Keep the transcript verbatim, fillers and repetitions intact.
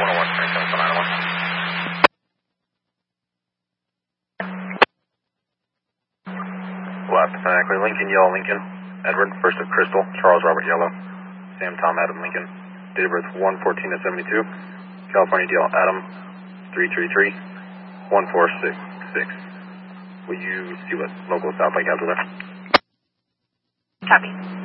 one oh one, nine seven nine one. Left, exactly. Lincoln, Yellow, Lincoln. Edward, first of Crystal, Charles Robert Yellow. Sam, Tom, Adam, Lincoln. Date of birth one fourteen to seventy-two. California, D L, Adam, three three three, one four six six. Will you see what local South Lake has with her? Copy.